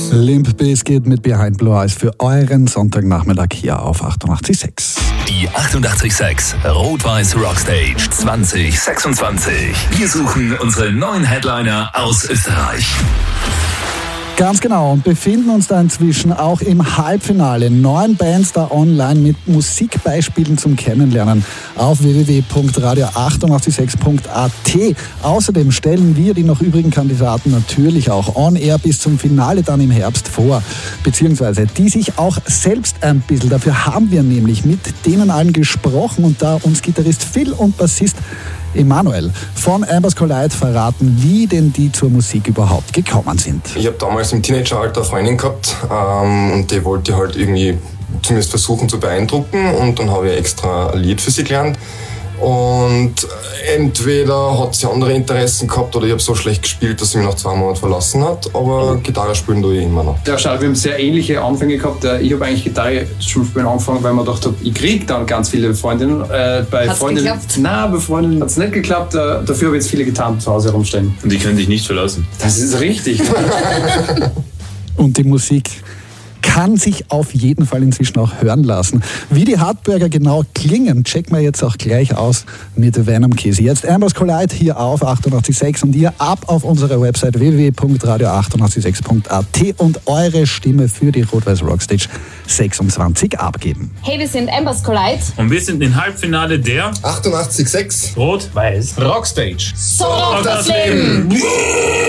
Limp Bizkit mit Behind Blue Eyes für euren Sonntagnachmittag hier auf 88.6. Die 88.6 Rot-Weiß Rockstage 2026. Wir suchen unsere neuen Headliner aus Österreich. Ganz genau, und befinden uns da inzwischen auch im Halbfinale. 9 Bands da online mit Musikbeispielen zum Kennenlernen auf www.radio886.at. Außerdem stellen wir die noch übrigen Kandidaten natürlich auch on air bis zum Finale dann im Herbst vor. Beziehungsweise die sich auch selbst ein bisschen. Dafür haben wir nämlich mit denen allen gesprochen und da uns Gitarrist Phil und Bassist Emanuel von Ambers Collide verraten, wie denn die zur Musik überhaupt gekommen sind. Ich habe damals im Teenageralter eine Freundin gehabt und die wollte halt irgendwie zumindest versuchen zu beeindrucken und dann habe ich extra ein Lied für sie gelernt. Und entweder hat sie andere Interessen gehabt oder ich habe so schlecht gespielt, dass sie mich nach 2 Monaten verlassen hat, aber Gitarre spielen tue ich immer noch. Ja, schau, wir haben sehr ähnliche Anfänge gehabt. Ich habe eigentlich Gitarre schon spielen angefangen, weil man gedacht habe, ich kriege dann ganz viele Freundinnen. Hat's geklappt? Nein, bei Freundinnen hat es nicht geklappt. Dafür habe ich jetzt viele Gitarren zu Hause rumstehen. Und die können dich nicht verlassen. Das ist richtig. Und die Musik kann sich auf jeden Fall inzwischen auch hören lassen. Wie die Hardburger genau klingen, checken wir jetzt auch gleich aus mit Venom Kiss. Jetzt Ambers Collide hier auf 88.6 und ihr ab auf unsere Website www.radio886.at und eure Stimme für die Rot-Weiß Rockstage 26 abgeben. Hey, wir sind Ambers Collide. Und wir sind im Halbfinale der 88,6 Rot-Weiß Rockstage. So rockt das Leben!